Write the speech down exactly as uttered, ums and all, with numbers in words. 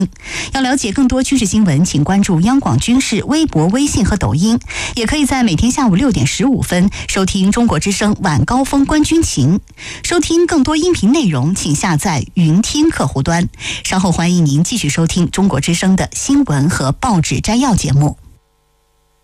要了解更多军事新闻，请关注央广军事微博、微信和抖音，也可以在每天下午六点十五分收听中国之声晚高峰观军情。收听更多音频内容，请下载云听客户端。稍后欢迎您继续收听中国之声的新闻和报纸摘要节目。